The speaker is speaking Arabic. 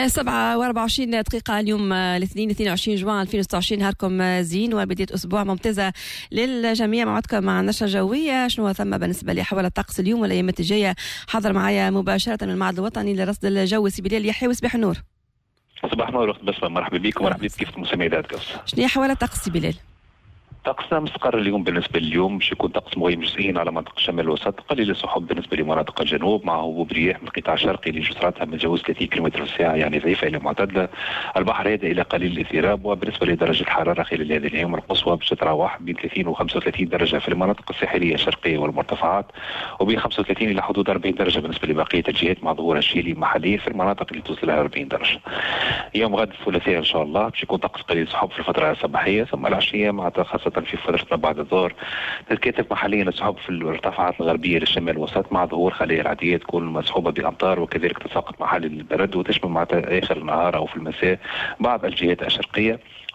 7:24 اليوم الاثنين 22 جوان 2026. نهاركم زين وبداية أسبوع ممتازة للجميع. موعدكم مع النشرة الجوية. شنو ثم بالنسبة لحوالي الطقس اليوم والأيامات الجاية؟ حضر معايا مباشرة من المعهد الوطني لرصد الجو سي بلال يحيى. وصباح النور. صباح النور أخت بسمة، مرحبا بكم ومرحبا بكيف المسامعات. شنو هي حوالي الطقس سي بلال؟ طقسنا مستقر اليوم. بالنسبه لليوم باش يكون طقس مغيم جزئيا على منطقه الشمال الوسط، قليل السحب بالنسبه لمناطق الجنوب مع هبوب رياح من القطاع الشرقي اللي جسراتها من تجاوز 30 كم في الساعه، يعني ضعيفه الى معتدله. البحر هادئ الى قليل الاضطراب. وبالنسبه لدرجه الحراره خلال هذه الايام القصوى باش تتراوح بين 30 و 35 درجه في المناطق الساحليه الشرقيه والمرتفعات، وبين 35 الى حدود 40 درجه بالنسبه لبقيه الجهات مع ظهور الشيلي محليا في المناطق اللي توصل لها 40 درجه. يوم غد الثلاثاء ان شاء الله باش يكون طقس قليل السحب في الفتره الصباحيه، ثم العشيه مع خاصه في فتره بعد الظهر تتكاتف محليا السحب في الارتفاعات الغربيه للشمال الوسط مع ظهور خلايا العاديه تكون مسحوبه بامطار، وكذلك تساقط محلي للبرد وتشمل مع اخر النهار او في المساء بعض الجهات الشرقيه.